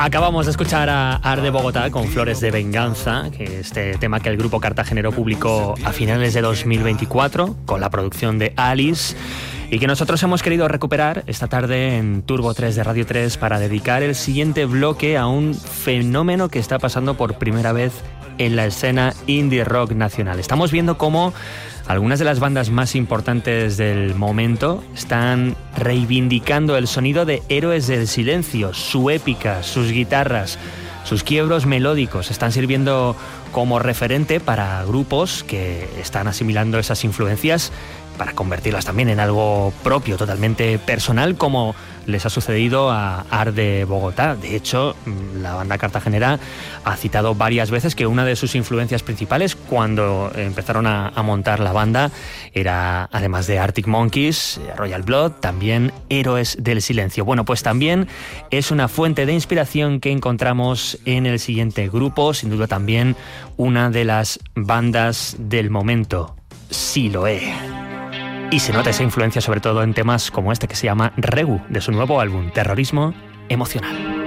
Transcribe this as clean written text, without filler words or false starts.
Acabamos de escuchar a Arde Bogotá con Flores de Venganza, que es este tema que el grupo cartagenero publicó a finales de 2024 con la producción de Alice y que nosotros hemos querido recuperar esta tarde en Turbo 3 de Radio 3 para dedicar el siguiente bloque a un fenómeno que está pasando por primera vez en la escena indie rock nacional. Estamos viendo cómo algunas de las bandas más importantes del momento están reivindicando el sonido de Héroes del Silencio, su épica, sus guitarras, sus quiebros melódicos están sirviendo como referente para grupos que están asimilando esas influencias para convertirlas también en algo propio, totalmente personal, como les ha sucedido a Arde Bogotá. De hecho, la banda cartagenera ha citado varias veces que una de sus influencias principales cuando empezaron a montar la banda era, además de Arctic Monkeys, Royal Blood, también Héroes del Silencio. Bueno, pues también es una fuente de inspiración que encontramos en el siguiente grupo, sin duda también una de las bandas del momento, Siloé. Y se nota esa influencia sobre todo en temas como este que se llama Regu, de su nuevo álbum, Terrorismo Emocional.